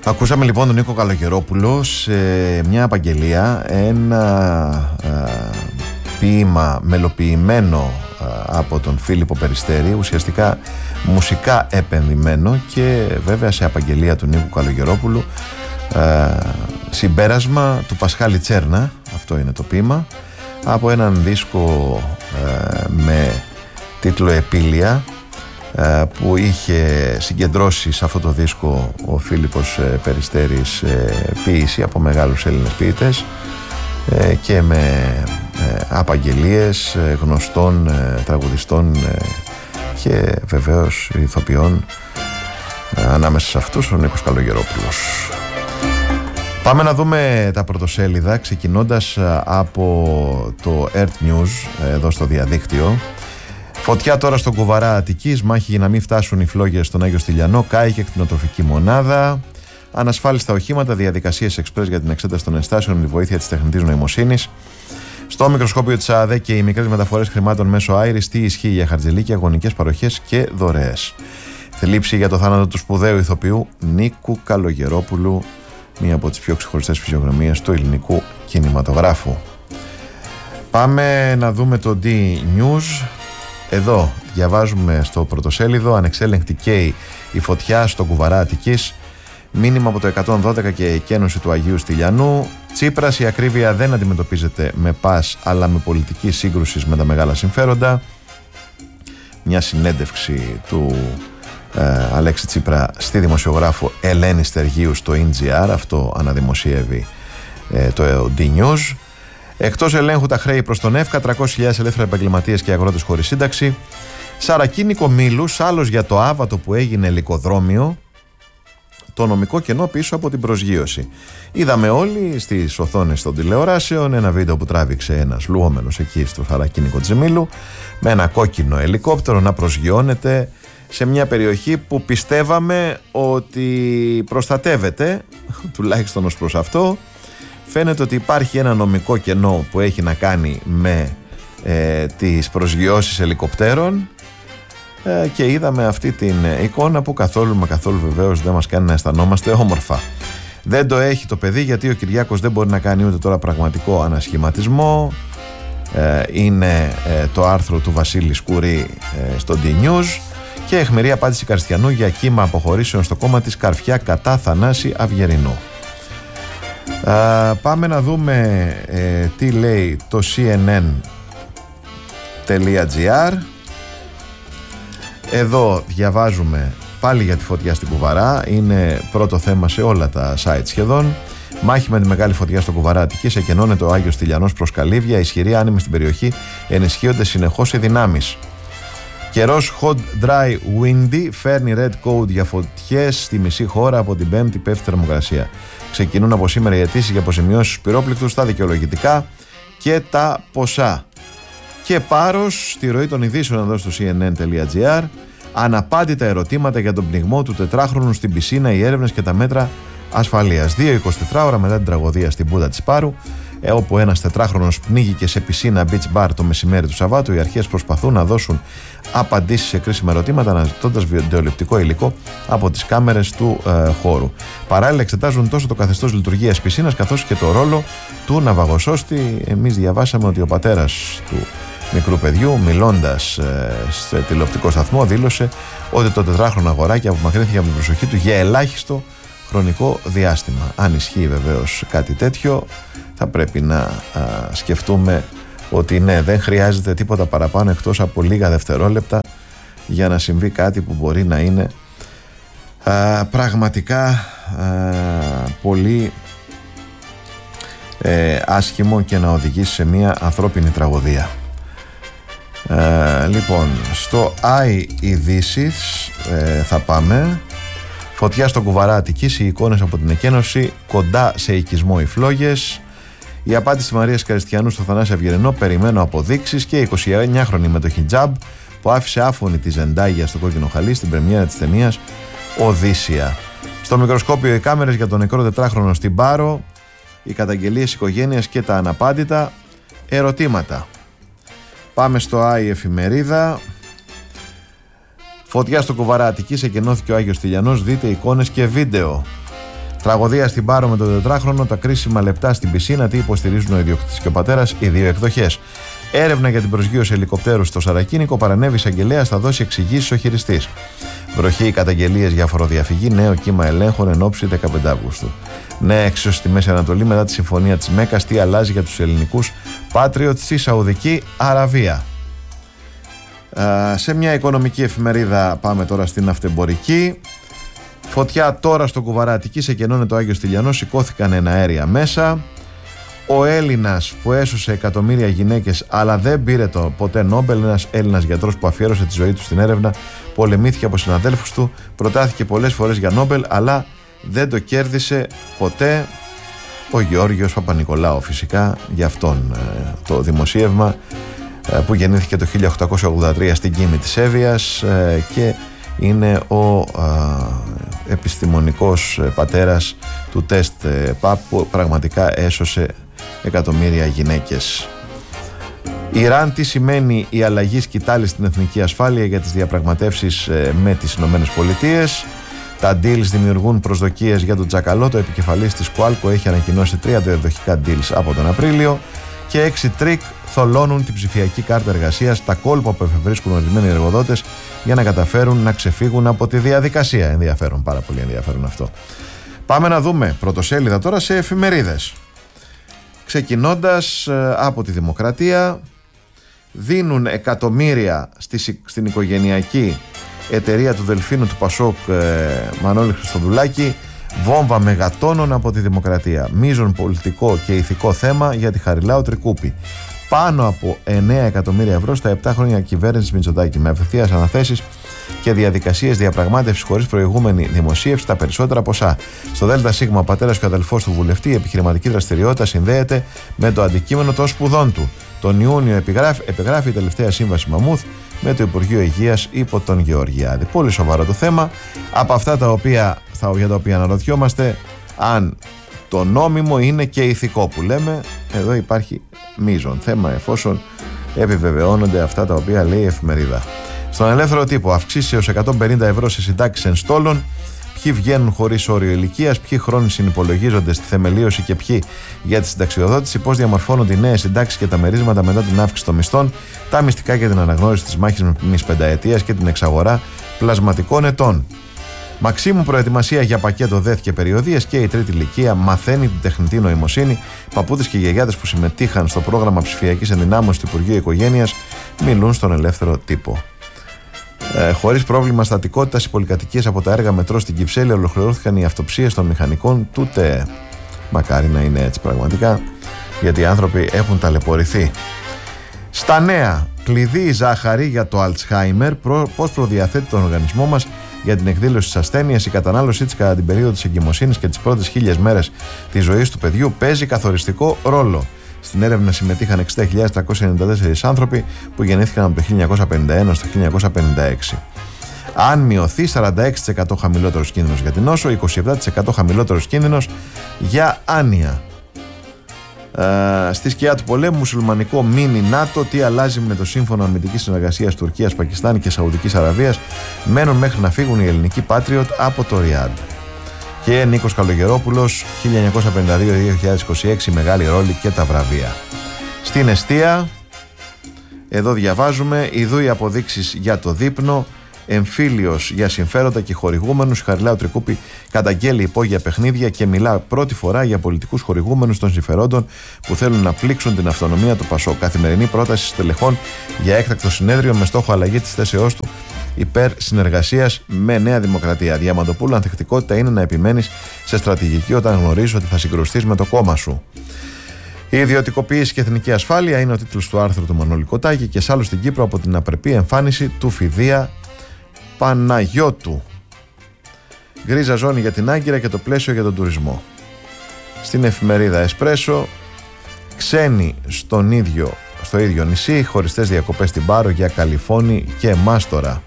Ακούσαμε λοιπόν τον Νίκο Καλογερόπουλο σε μια απαγγελία, ένα ποίημα μελοποιημένο από τον Φίλιππο Περιστέρη, ουσιαστικά μουσικά επενδυμένο, και βέβαια σε απαγγελία του Νίκου Καλογερόπουλου συμπέρασμα του Πασχάλη Τσέρνα, αυτό είναι το ποίημα, από έναν δίσκο με τίτλο Επίλια, που είχε συγκεντρώσει σε αυτό το δίσκο ο Φίλιππος Περιστέρης ποίηση από μεγάλους Έλληνες ποιητές και με απαγγελίες γνωστών τραγουδιστών και βεβαίως ηθοποιών, ανάμεσα σε αυτούς ο Νίκος Καλογερόπουλος. Πάμε να δούμε τα πρωτοσέλιδα, ξεκινώντας από το Earth News εδώ στο διαδίκτυο. Φωτιά τώρα στον Κουβαρά Αττικής, μάχη για να μην φτάσουν οι φλόγες στον Άγιο Στυλιανό, κάηκε κτηνοτροφική μονάδα. Ανασφάλιστα οχήματα, διαδικασίες εξπρές για την εξέταση των ενστάσεων με τη βοήθεια της τεχνητής νοημοσύνης. Στο μικροσκόπιο της ΑΔΕ και οι μικρές μεταφορές χρημάτων μέσω Άιρης, τι ισχύει για χαρτζηλίκια, γονικές παροχές και δωρεές. Θλίψη για το θάνατο του σπουδαίου ηθοποιού Νίκου Καλογερόπουλου, μία από τις πιο ξεχωριστές φυσιογνωμίες του ελληνικού κινηματογράφου. Πάμε να δούμε το D-News. Εδώ διαβάζουμε στο πρωτοσέλιδο: ανεξέλεγκτη καίει η φωτιά στον Κουβαρά Αττικής. Μήνυμα από το 112 και η εκένωση του Αγίου Στυλιανού. Τσίπρας, η ακρίβεια δεν αντιμετωπίζεται με πας αλλά με πολιτική σύγκρουση με τα μεγάλα συμφέροντα. Μια συνέντευξη του Αλέξη Τσίπρα στη δημοσιογράφο Ελένη Στεργίου στο NGR, αυτό αναδημοσιεύει το D-News. Εκτός ελέγχου τα χρέη προς τον ΕΦΚΑ, 300.000 ελεύθερα επαγγελματίες και αγρότες χωρίς σύνταξη. Σαρακίνικο Μήλους, άλλος για το άβατο που έγινε ελικοδρόμιο, το νομικό κενό πίσω από την προσγείωση. Είδαμε όλοι στις οθόνες των τηλεοράσεων ένα βίντεο που τράβηξε ένας λουόμενος εκεί στο Σαρακίνικο Τζεμίλου με ένα κόκκινο ελικόπτερο να προσγειώνεται σε μια περιοχή που πιστεύαμε ότι προστατεύεται, τουλάχιστον ως προς αυτό. Φαίνεται ότι υπάρχει ένα νομικό κενό που έχει να κάνει με τις προσγειώσεις ελικοπτέρων και είδαμε αυτή την εικόνα που καθόλου βεβαίως δεν μας κάνει να αισθανόμαστε όμορφα. Δεν το έχει το παιδί, γιατί ο Κυριάκος δεν μπορεί να κάνει ούτε τώρα πραγματικό ανασχηματισμό. Είναι το άρθρο του Βασίλη Σκουρή στο D-News. Και αιχμηρή απάντηση Καρστιανού για κύμα αποχωρήσεων στο κόμμα της, καρφιά κατά Θανάση Αυγερινού. Πάμε να δούμε τι λέει το CNN.gr. Εδώ διαβάζουμε πάλι για τη φωτιά στην Κουβαρά. Είναι πρώτο θέμα σε όλα τα site σχεδόν. Μάχη με τη μεγάλη φωτιά στο Κουβαρά Αττικής, εκενώνεται ο Άγιος Στυλιανός προς Καλύβια. Ισχυροί άνεμοι στην περιοχή, ενισχύονται συνεχώς οι δυνάμεις. Καιρός hot, dry, windy, φέρνει red code για φωτιές στη μισή χώρα. Από την Πέμπτη πέφτει θερμοκρασία. Ξεκινούν από σήμερα οι αιτήσεις για αποζημιώσεις στους πυρόπληκτους, τα δικαιολογητικά και τα ποσά. Και Πάρος, στη ροή των ειδήσεων εδώ στο CNN.gr. Αναπάντητα ερωτήματα για τον πνιγμό του τετράχρονου στην πισίνα, οι έρευνες και τα μέτρα ασφαλείας. 2-24 ώρα μετά την τραγωδία στην Πούτα της Πάρου, όπου ένας τετράχρονος πνίγηκε σε πισίνα beach bar το μεσημέρι του Σαββάτου, οι αρχές προσπαθούν να δώσουν απαντήσεις σε κρίσιμα ερωτήματα, αναζητώντας βιντεοληπτικό υλικό από τις κάμερες του χώρου. Παράλληλα, εξετάζουν τόσο το καθεστώς λειτουργίας πισίνας καθώς και το ρόλο του ναυαγοσώστη. Εμείς διαβάσαμε ότι ο πατέρας του μικρού παιδιού, μιλώντας σε τηλεοπτικό σταθμό, δήλωσε ότι το τετράχρονο αγοράκι απομακρύνθηκε από την προσοχή του για ελάχιστο χρονικό διάστημα. Αν ισχύει βεβαίως κάτι τέτοιο, θα πρέπει να σκεφτούμε ότι ναι, δεν χρειάζεται τίποτα παραπάνω εκτός από λίγα δευτερόλεπτα για να συμβεί κάτι που μπορεί να είναι πραγματικά πολύ άσχημο και να οδηγήσει σε μια ανθρώπινη τραγωδία. Λοιπόν, στο iειδήσεις θα πάμε. Φωτιά στον Κουβαρά Αττικής, οι εικόνες από την εκένωση, κοντά σε οικισμό οι φλόγες. Η απάντηση της Μαρίας Καριστιανού στο Θανάση Αυγερινό, περιμένω αποδείξεις. Και η 29χρονη με το χιτζάμπ που άφησε άφωνη τη Ζεντάγια στο κόκκινο χαλί στην πρεμιέρα της ταινίας Οδύσσια. Στο μικροσκόπιο οι κάμερες για τον νεκρό τετράχρονο στην Πάρο, οι καταγγελίες οικογένειας και τα αναπάντητα ερωτήματα. Πάμε στο Άι Εφημερίδα. Φωτιά στο Κουβαρά Αττικής, εκενώθηκε ο Άγιος Στυλιανός, δείτε εικόνες και βίντεο. Τραγωδία στην Πάρο με τον 4χρονο, τα κρίσιμα λεπτά στην πισίνα, τι υποστηρίζουν ο ιδιοκτήτης και ο πατέρας, οι δύο εκδοχές. Έρευνα για την προσγείωση ελικοπτέρου στο Σαρακίνικο, παρανέβη εισαγγελέας, θα δώσει εξηγήσεις ο χειριστής. Βροχή, καταγγελίες για φοροδιαφυγή, νέο κύμα ελέγχων εν ώψη 15 Αυγούστου. Νέα έξωση στη Μέση Ανατολή μετά τη συμφωνία της Μέκας, τι αλλάζει για τους ελληνικούς Patriots στη Σαουδική Αραβία. Σε μια οικονομική εφημερίδα πάμε τώρα στην αυτεμπορική. Φωτιά τώρα στο Κουβαράτικη, σε κενώνε το Άγιος Τηλιανός, σηκώθηκαν εναέρια μέσα. Ο Έλληνας που έσωσε εκατομμύρια γυναίκες αλλά δεν πήρε το ποτέ Νόμπελ, ένας Έλληνας γιατρός που αφιέρωσε τη ζωή του στην έρευνα, πολεμήθηκε από συναδέλφους του, προτάθηκε πολλές φορές για Νόμπελ αλλά δεν το κέρδισε ποτέ. Ο Γεώργιος Παπα-Νικολάου, φυσικά, για αυτόν το δημοσίευμα, που γεννήθηκε το 1883 στην Κίμη της Εύβοιας και είναι ο επιστημονικός πατέρας του τεστ ΠΑΠ που πραγματικά έσωσε εκατομμύρια γυναίκες. Ιράν, τι σημαίνει η αλλαγή σκητάλη στην εθνική ασφάλεια για τις διαπραγματεύσεις με τις Ηνωμένες Πολιτείες. Τα deals δημιουργούν προσδοκίες για τον Τζακαλώτο. Το επικεφαλής της Qualcomm έχει ανακοινώσει 3 διαδοχικά deals από τον Απρίλιο. Και 6 τρίκ θολώνουν την ψηφιακή κάρτα εργασίας, τα κόλπα που εφευρίσκουν ορισμένοι εργοδότες για να καταφέρουν να ξεφύγουν από τη διαδικασία. Ενδιαφέρον, πάρα πολύ ενδιαφέρον αυτό. Πάμε να δούμε πρωτοσέλιδα τώρα σε εφημερίδες. Ξεκινώντας από τη Δημοκρατία, δίνουν εκατομμύρια στην οικογενειακή εταιρεία του Δελφίνου του Πασόκ Μανώλη Χριστοδουλάκη, βόμβα μεγατόνων από τη Δημοκρατία. Μείζον πολιτικό και ηθικό θέμα για τη Χαριλάου Τρικούπη. Πάνω από 9 εκατομμύρια ευρώ στα 7 χρόνια κυβέρνηση Μητσοτάκη, με απευθείας αναθέσεις και διαδικασίες διαπραγμάτευσης χωρίς προηγούμενη δημοσίευση, τα περισσότερα ποσά. Στο ΔΣ, ο πατέρας και ο αδελφός του βουλευτή, η επιχειρηματική δραστηριότητα συνδέεται με το αντικείμενο των σπουδών του. Τον Ιούνιο επιγράφει η τελευταία σύμβαση Μαμούθ με το Υπουργείο Υγείας υπό τον Γεωργιάδη. Πολύ σοβαρό το θέμα. Από αυτά για τα οποία αναρωτιόμαστε αν το νόμιμο είναι και ηθικό που λέμε, εδώ υπάρχει μείζον θέμα, εφόσον επιβεβαιώνονται αυτά τα οποία λέει η εφημερίδα. Στον ελεύθερο τύπο, αυξήσεις έως 150 ευρώ σε συντάξεις ενστόλων, ποιοι βγαίνουν χωρίς όριο ηλικίας, ποιοι χρόνοι συνυπολογίζονται στη θεμελίωση και ποιοι για τη συνταξιοδότηση, πώς διαμορφώνονται οι νέες συντάξεις και τα μερίσματα μετά την αύξηση των μισθών, τα μυστικά και την αναγνώριση της μάχης μιας πενταετίας και την εξαγορά πλασματικών ετών. Μαξίμου προετοιμασία για πακέτο ΔΕΘ και περιοδίες και η τρίτη ηλικία μαθαίνει την τεχνητή νοημοσύνη. Παππούδες και γιαγιάδες που συμμετείχαν στο πρόγραμμα ψηφιακής ενδυνάμωσης του Υπουργείου Οικογένειας μιλούν στον ελεύθερο τύπο. Χωρίς πρόβλημα στατικότητας, οι πολυκατοικίες από τα έργα μετρό στην Κυψέλη, ολοκληρώθηκαν οι αυτοψίες των μηχανικών του ΤΕΕ. Μακάρι να είναι έτσι πραγματικά, γιατί οι άνθρωποι έχουν ταλαιπωρηθεί. Στα νέα, κλειδί η ζάχαρη για το Αλτσχάιμερ, πώς προδιαθέτει τον οργανισμό μας για την εκδήλωση της ασθένειας. Η κατανάλωσή της κατά την περίοδο της εγκυμοσύνης και τις πρώτες 1000 μέρες της ζωής του παιδιού παίζει καθοριστικό ρόλο. Στην έρευνα συμμετείχαν 60.394 άνθρωποι που γεννήθηκαν από το 1951 στο 1956. Αν μειωθεί, 46% χαμηλότερος κίνδυνος για την νόσο, 27% χαμηλότερος κίνδυνος για άνοια. Στη σκιά του πολέμου, μουσουλμανικό μίνι ΝΑΤΟ, τι αλλάζει με το σύμφωνο αμυντικής συνεργασίας Τουρκίας, Πακιστάν και Σαουδικής Αραβίας, μένουν μέχρι να φύγουν οι ελληνικοί Patriot από το Ριάντ. Και Νίκος Καλογερόπουλος, 1952-2026, μεγάλη ρόλη και τα βραβεία. Στην εστία, εδώ διαβάζουμε, ιδού οι αποδείξεις για το δείπνο, εμφύλιος για συμφέροντα και χορηγούμενους. Χαριλάου Τρικούπη καταγγέλει υπόγεια παιχνίδια και μιλά πρώτη φορά για πολιτικούς χορηγούμενους των συμφερόντων που θέλουν να πλήξουν την αυτονομία του ΠΑΣΟΚ. Καθημερινή πρόταση στελεχών για έκτακτο συνέδριο με στόχο αλλαγή της θέσεώς του υπέρ συνεργασίας με Νέα Δημοκρατία. Διαμαντοπούλου, ανθεκτικότητα είναι να επιμένεις σε στρατηγική όταν γνωρίζεις ότι θα συγκρουστείς με το κόμμα σου. Η ιδιωτικοποίηση και εθνική ασφάλεια είναι ο τίτλος του άρθρου του Μανώλη Κοτάκη και σ' άλλου στην Κύπρο από την απρεπή εμφάνιση του Φιδία Παναγιώτου. Γκρίζα ζώνη για την Άγκυρα και το πλαίσιο για τον τουρισμό. Στην εφημερίδα Εσπρέσο, ξένοι στο ίδιο νησί, χωριστές διακοπές στην Πάρο για Καλιφώνη και Μάστορα.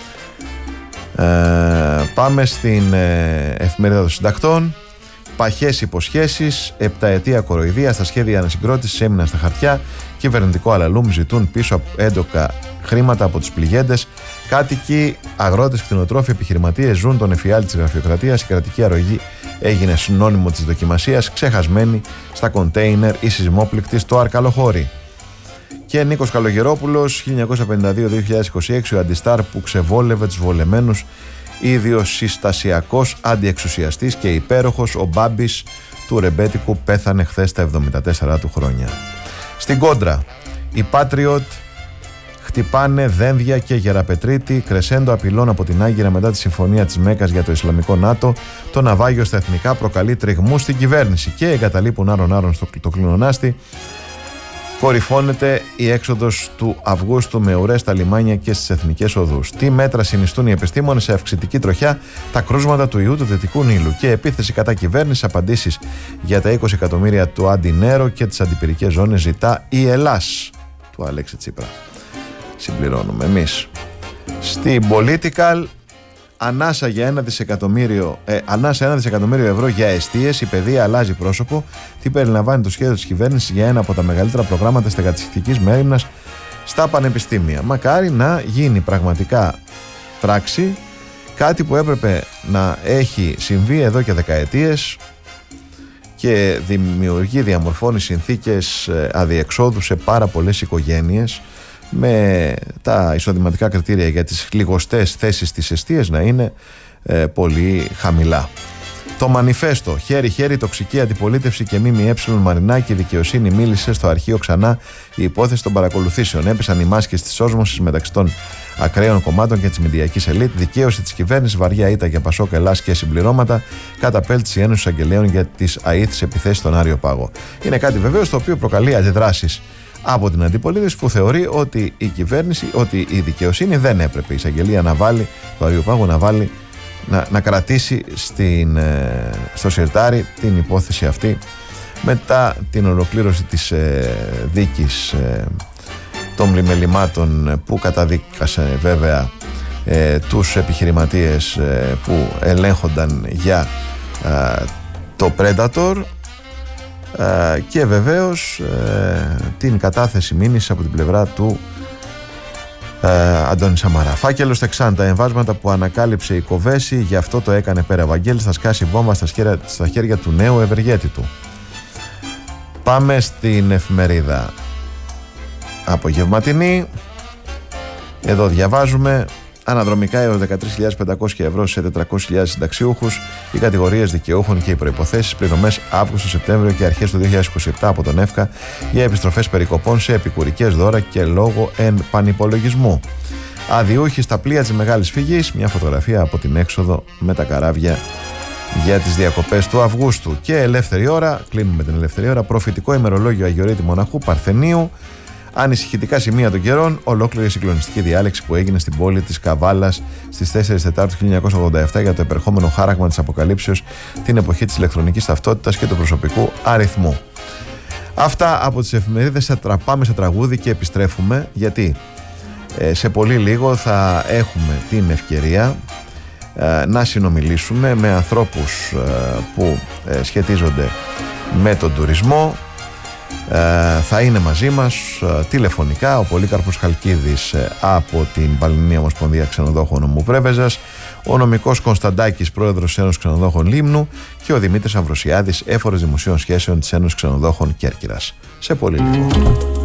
Πάμε στην εφημερίδα των συντακτών. Παχές υποσχέσεις, επταετία κοροϊδία, στα σχέδια ανασυγκρότησης έμειναν στα χαρτιά. Κυβερνητικό αλαλούμ ζητούν πίσω από έντοκα χρήματα από τους πληγέντες. Κάτοικοι, αγρότες, κτηνοτρόφοι, επιχειρηματίες ζουν τον εφιάλτη της γραφειοκρατίας. Η κρατική αρρωγή έγινε συνώνυμο της δοκιμασίας, ξεχασμένη στα κοντέινερ η σεισμόπληκτη στο Αρκαλοχώρι. Και Νίκος Καλογερόπουλος, 1952-2026, ο αντιστάρ που ξεβόλευε τους βολεμένους, ιδιοσυστασιακός αντιεξουσιαστής και υπέροχος, ο Μπάμπης του Ρεμπέτικου, πέθανε χθες στα 74 του χρόνια. Στην κόντρα, οι Patriot χτυπάνε Δένδια και Γεραπετρίτη, κρεσέντο απειλών από την Άγκυρα μετά τη συμφωνία της Μέκας για το Ισλαμικό ΝΑΤΟ. Το ναυάγιο στα εθνικά προκαλεί τριγμού στην κυβέρνηση και εγκαταλείπουν άρον-άρον στο κλινονάστη. Κορυφώνεται η έξοδος του Αυγούστου με ουρές στα λιμάνια και στις εθνικές οδούς. Τι μέτρα συνιστούν οι επιστήμονες σε αυξητική τροχιά, τα κρούσματα του ιού του Δυτικού Νείλου και επίθεση κατά κυβέρνηση, απαντήσεις για τα 20 εκατομμύρια του Αντινέρο και τις αντιπυρικές ζώνες ζητά η Ελλάς του Αλέξη Τσίπρα. Συμπληρώνουμε εμείς. Στην Political, ανάσα 1 δισεκατομμύριο ευρώ για εστίες, η παιδεία αλλάζει πρόσωπο. Τι περιλαμβάνει το σχέδιο της κυβέρνησης για ένα από τα μεγαλύτερα προγράμματα στεγαστικής μέριμνας στα πανεπιστήμια. Μακάρι να γίνει πραγματικά πράξη, κάτι που έπρεπε να έχει συμβεί εδώ και δεκαετίες και διαμορφώνει συνθήκες αδιεξόδου σε πάρα πολλές οικογένειες, με τα εισοδηματικά κριτήρια για τις λιγοστές θέσεις της εστίας να είναι πολύ χαμηλά. Το μανιφέστο, χέρι-χέρι, τοξική αντιπολίτευση και ΜΜΕ Μαρινάκη, δικαιοσύνη μίλησε στο αρχείο ξανά η υπόθεση των παρακολουθήσεων. Έπεσαν οι μάσκες της όσμωσης μεταξύ των ακραίων κομμάτων και της μηντιακής ελίτ. Δικαίωση της κυβέρνησης, βαριά ήττα για Πασόκ, Ελλάς και συμπληρώματα. Καταπέλτηση Ένωσης Αγγελέων για τις αήθεις επιθέσεις στον Άριο Πάγο. Είναι κάτι βεβαίως το οποίο προκαλεί αντιδράσεις από την αντιπολίτευση που θεωρεί ότι η κυβέρνηση, ότι η δικαιοσύνη δεν έπρεπε η εισαγγελία να βάλει, το Άριο Πάγο να κρατήσει στο σιρτάρι την υπόθεση αυτή μετά την ολοκλήρωση της δίκης των πλημελημάτων που καταδίκασε βέβαια τους επιχειρηματίες που ελέγχονταν για το Predator και βεβαίως την κατάθεση μήνυσης από την πλευρά του Αντώνη Σαμαρά. Φάκελος Τεξάν, τα εμβάσματα που ανακάλυψε η Κοβέση, γι' αυτό το έκανε πέρα Βαγγέλης, θα σκάσει βόμβα στα χέρια του νέου ευεργέτη του. Πάμε στην εφημερίδα Απογευματινή. Εδώ διαβάζουμε: αναδρομικά έως 13.500 ευρώ σε 400.000 συνταξιούχους, οι κατηγορίες δικαιούχων και οι προϋποθέσεις, πληρωμές Αύγουστο, Σεπτέμβριο και αρχές του 2027 από τον ΕΦΚΑ για επιστροφές περικοπών σε επικουρικές δώρα και λόγω πανυπολογισμού. Αδιούχοι στα πλοία της Μεγάλης Φυγής, μια φωτογραφία από την έξοδο με τα καράβια για τις διακοπές του Αυγούστου. Και ελεύθερη ώρα, κλείνουμε την ελεύθερη ώρα, προφητικό ημερολόγιο Αγιορείτη Μοναχού Παρθενίου. Ανησυχητικά σημεία των καιρών, ολόκληρη συγκλονιστική διάλεξη που έγινε στην πόλη της Καβάλας στις 4 Τετάρτου 1987 για το επερχόμενο χάραγμα της αποκαλύψεως, την εποχή της ηλεκτρονικής ταυτότητας και του προσωπικού αριθμού. Αυτά από τις εφημερίδες. Πάμε σε τραγούδι και επιστρέφουμε, γιατί σε πολύ λίγο θα έχουμε την ευκαιρία να συνομιλήσουμε με ανθρώπους που σχετίζονται με τον τουρισμό. Θα είναι μαζί μας τηλεφωνικά ο Πολύκαρπος Χαλκίδης από την Πανελληνία Ομοσπονδία Ξενοδόχων Νομού Πρέβεζας, ο νομικός Κωνσταντάκης, πρόεδρος της Ένωσης Ξενοδόχων Λίμνου, και ο Δημήτρης Αμβροσιάδης, έφορος δημοσίων σχέσεων της Ένωσης Ξενοδόχων Κέρκυρας. Σε πολύ λίγο.